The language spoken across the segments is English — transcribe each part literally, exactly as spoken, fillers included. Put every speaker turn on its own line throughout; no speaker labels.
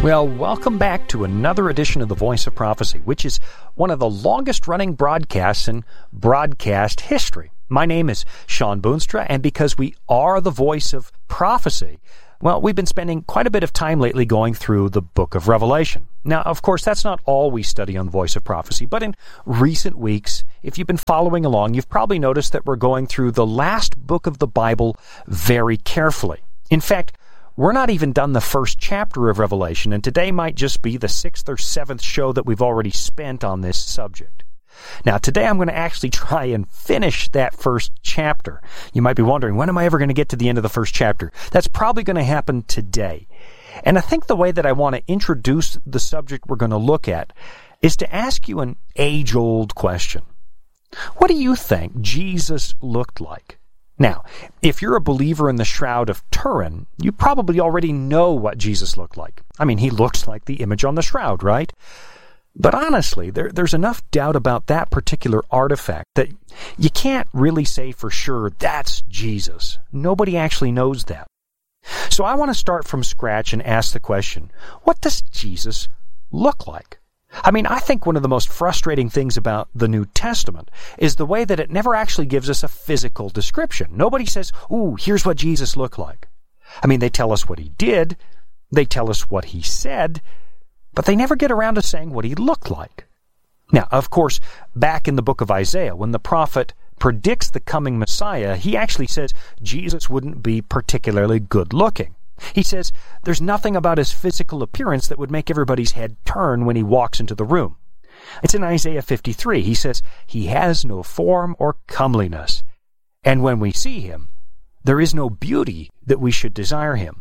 Well, welcome back to another edition of The Voice of Prophecy, which is one of the longest-running broadcasts in broadcast history. My name is Sean Boonstra, and because we are the voice of prophecy, well, we've been spending quite a bit of time lately going through the book of Revelation. Now, of course, that's not all we study on The Voice of Prophecy, but in recent weeks, if you've been following along, you've probably noticed that we're going through the last book of the Bible very carefully. In fact, we're not even done the first chapter of Revelation, and today might just be the sixth or seventh show that we've already spent on this subject. Now, today I'm going to actually try and finish that first chapter. You might be wondering, when am I ever going to get to the end of the first chapter? That's probably going to happen today. And I think the way that I want to introduce the subject we're going to look at is to ask you an age-old question. What do you think Jesus looked like? Now, if you're a believer in the Shroud of Turin, you probably already know what Jesus looked like. I mean, he looks like the image on the shroud, right? But honestly, there, there's enough doubt about that particular artifact that you can't really say for sure that's Jesus. Nobody actually knows that. So I want to start from scratch and ask the question, what does Jesus look like? I mean, I think one of the most frustrating things about the New Testament is the way that it never actually gives us a physical description. Nobody says, ooh, here's what Jesus looked like. I mean, they tell us what he did, they tell us what he said, but they never get around to saying what he looked like. Now, of course, back in the book of Isaiah, when the prophet predicts the coming Messiah, he actually says Jesus wouldn't be particularly good looking. He says there's nothing about his physical appearance that would make everybody's head turn when he walks into the room. It's in Isaiah fifty-three. He says, he has no form or comeliness. And when we see him, there is no beauty that we should desire him.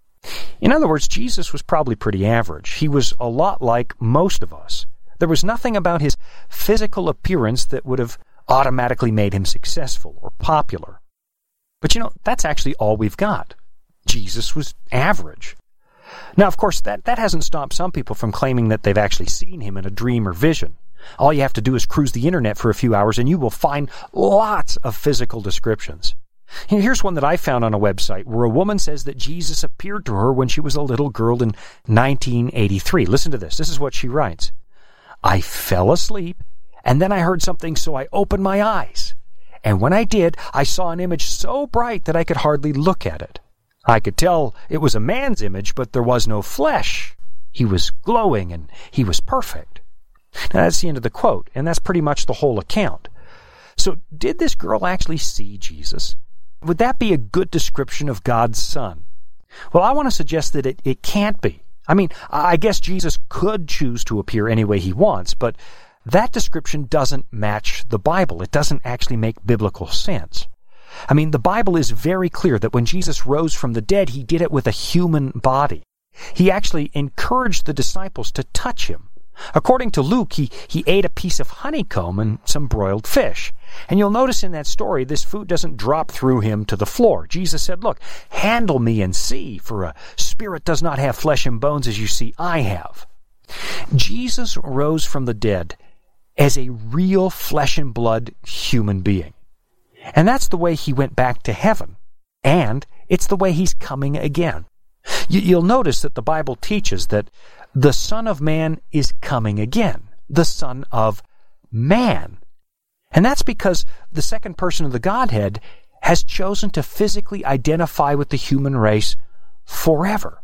In other words, Jesus was probably pretty average. He was a lot like most of us. There was nothing about his physical appearance that would have automatically made him successful or popular. But you know, that's actually all we've got. Jesus was average. Now, of course, that, that hasn't stopped some people from claiming that they've actually seen him in a dream or vision. All you have to do is cruise the internet for a few hours and you will find lots of physical descriptions. Here's one that I found on a website where a woman says that Jesus appeared to her when she was a little girl in nineteen eighty-three. Listen to this. This is what she writes. I fell asleep, and then I heard something, so I opened my eyes. And when I did, I saw an image so bright that I could hardly look at it. I could tell it was a man's image, but there was no flesh. He was glowing, and he was perfect. Now, that's the end of the quote, and that's pretty much the whole account. So, did this girl actually see Jesus? Would that be a good description of God's Son? Well, I want to suggest that it, it can't be. I mean, I guess Jesus could choose to appear any way he wants, but that description doesn't match the Bible. It doesn't actually make biblical sense. I mean, the Bible is very clear that when Jesus rose from the dead, he did it with a human body. He actually encouraged the disciples to touch him. According to Luke, he, he ate a piece of honeycomb and some broiled fish. And you'll notice in that story, this food doesn't drop through him to the floor. Jesus said, look, handle me and see, for a spirit does not have flesh and bones as you see I have. Jesus rose from the dead as a real flesh and blood human being. And that's the way he went back to heaven. And it's the way he's coming again. You'll notice that the Bible teaches that the Son of Man is coming again. The Son of Man. And that's because the second person of the Godhead has chosen to physically identify with the human race forever.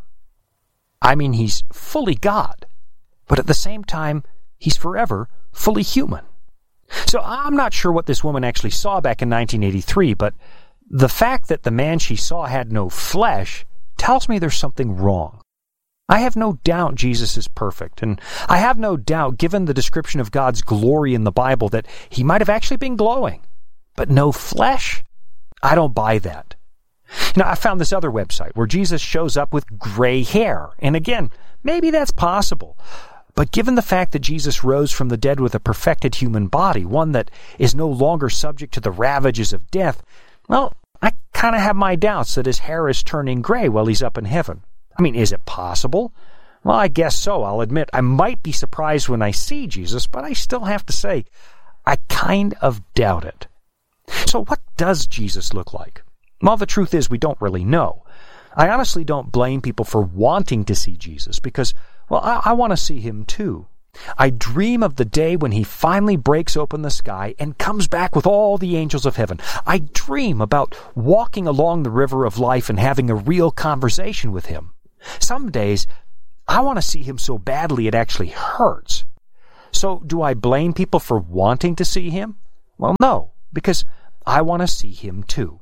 I mean, he's fully God, but at the same time, he's forever fully human. So I'm not sure what this woman actually saw back in nineteen eighty-three, but the fact that the man she saw had no flesh tells me there's something wrong. I have no doubt Jesus is perfect, and I have no doubt, given the description of God's glory in the Bible, that he might have actually been glowing. But no flesh? I don't buy that. Now, I found this other website where Jesus shows up with gray hair, and again, maybe that's possible. But given the fact that Jesus rose from the dead with a perfected human body, one that is no longer subject to the ravages of death, well, I kind of have my doubts that his hair is turning gray while he's up in heaven. I mean, is it possible? Well, I guess so. I'll admit I might be surprised when I see Jesus, but I still have to say, I kind of doubt it. So what does Jesus look like? Well, the truth is we don't really know. I honestly don't blame people for wanting to see Jesus because, well, I, I want to see him too. I dream of the day when he finally breaks open the sky and comes back with all the angels of heaven. I dream about walking along the river of life and having a real conversation with him. Some days, I want to see him so badly it actually hurts. So, do I blame people for wanting to see him? Well, no, because I want to see him too.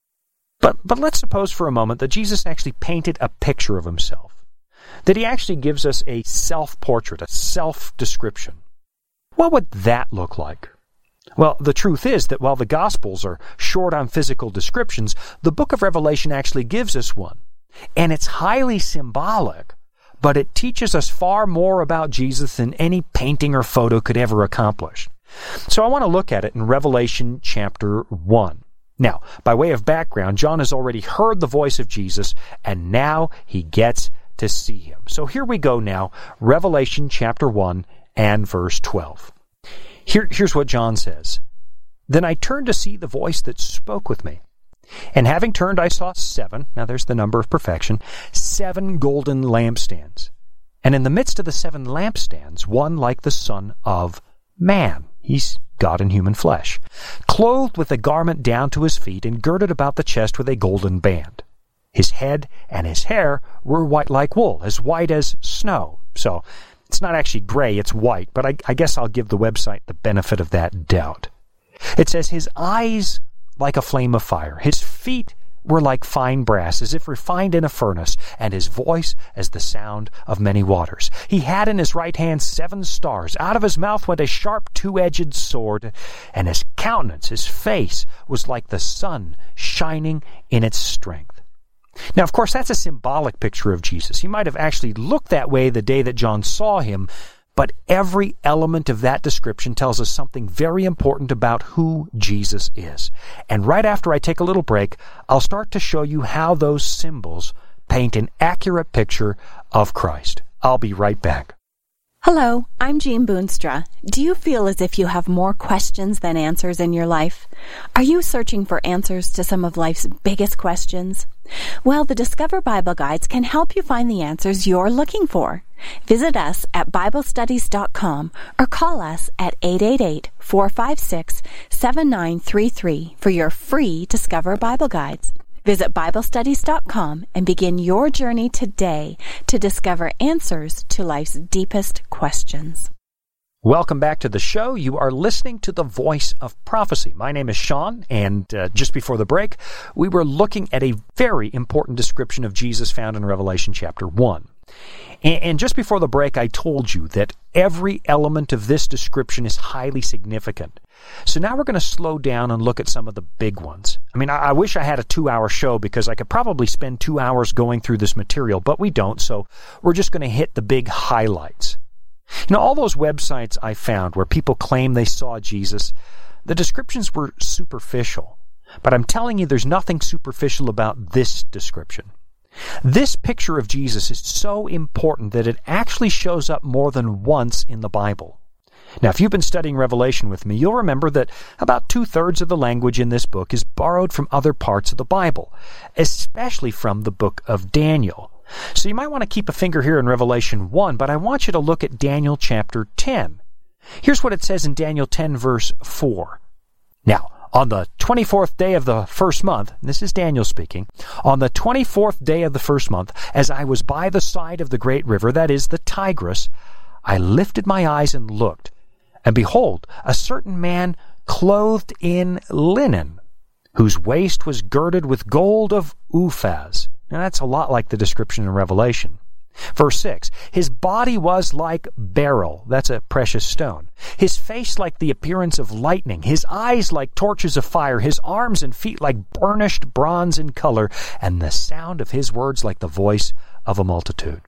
But, but let's suppose for a moment that Jesus actually painted a picture of himself, that he actually gives us a self-portrait, a self-description. What would that look like? Well, the truth is that while the Gospels are short on physical descriptions, the book of Revelation actually gives us one. And it's highly symbolic, but it teaches us far more about Jesus than any painting or photo could ever accomplish. So I want to look at it in Revelation chapter one. Now, by way of background, John has already heard the voice of Jesus, and now he gets to see him. So here we go now, Revelation chapter one and verse twelve. Here, here's what John says. Then I turned to see the voice that spoke with me. And having turned, I saw seven, now there's the number of perfection, seven golden lampstands. And in the midst of the seven lampstands, one like the Son of Man. He's God in human flesh, clothed with a garment down to his feet and girded about the chest with a golden band. His head and his hair were white like wool, as white as snow. So it's not actually gray, it's white, but I, I guess I'll give the website the benefit of that doubt. It says his eyes like a flame of fire, his feet were like fine brass, as if refined in a furnace, and his voice as the sound of many waters. He had in his right hand seven stars. Out of his mouth went a sharp two-edged sword, and his countenance, his face, was like the sun shining in its strength. Now, of course, that's a symbolic picture of Jesus. He might have actually looked that way the day that John saw him, but every element of that description tells us something very important about who Jesus is. And right after I take a little break, I'll start to show you how those symbols paint an accurate picture of Christ. I'll be right back.
Hello, I'm Jean Boonstra. Do you feel as if you have more questions than answers in your life? Are you searching for answers to some of life's biggest questions? Well, the Discover Bible Guides can help you find the answers you're looking for. Visit us at Bible Studies dot com or call us at eight eight eight, four five six, seven nine three three for your free Discover Bible Guides. Visit Bible Studies dot com and begin your journey today to discover answers to life's deepest questions.
Welcome back to the show. You are listening to The Voice of Prophecy. My name is Sean, and uh, just before the break, we were looking at a very important description of Jesus found in Revelation chapter one. And, and just before the break, I told you that every element of this description is highly significant. So now we're going to slow down and look at some of the big ones. I mean, I, I wish I had a two-hour show because I could probably spend two hours going through this material, but we don't, so we're just going to hit the big highlights. You know, all those websites I found where people claim they saw Jesus, the descriptions were superficial. But I'm telling you, there's nothing superficial about this description. This picture of Jesus is so important that it actually shows up more than once in the Bible. Now, if you've been studying Revelation with me, you'll remember that about two-thirds of the language in this book is borrowed from other parts of the Bible, especially from the book of Daniel. So you might want to keep a finger here in Revelation one, but I want you to look at Daniel chapter ten. Here's what it says in Daniel ten, verse four. Now, on the twenty-fourth day of the first month, and this is Daniel speaking, on the twenty-fourth day of the first month, as I was by the side of the great river, that is the Tigris, I lifted my eyes and looked, and behold, a certain man clothed in linen, whose waist was girded with gold of Uphaz. Now that's a lot like the description in Revelation. Verse six, his body was like beryl, that's a precious stone. His face like the appearance of lightning, his eyes like torches of fire, his arms and feet like burnished bronze in color, and the sound of his words like the voice of a multitude.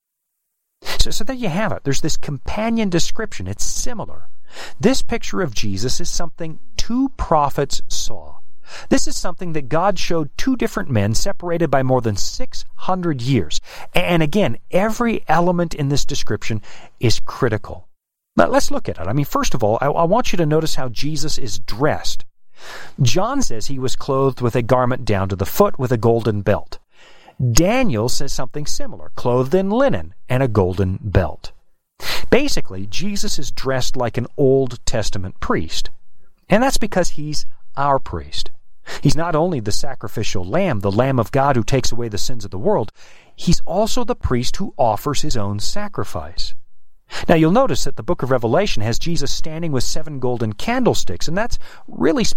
So, so there you have it. There's this companion description. It's similar. This picture of Jesus is something two prophets saw. This is something that God showed two different men separated by more than six hundred years. And again, every element in this description is critical. Now, let's look at it. I mean, first of all, I, I want you to notice how Jesus is dressed. John says he was clothed with a garment down to the foot with a golden belt. Daniel says something similar, clothed in linen and a golden belt. Basically, Jesus is dressed like an Old Testament priest, and that's because he's our priest. He's not only the sacrificial lamb, the Lamb of God who takes away the sins of the world, he's also the priest who offers his own sacrifice. Now you'll notice that the book of Revelation has Jesus standing with seven golden candlesticks, and that's really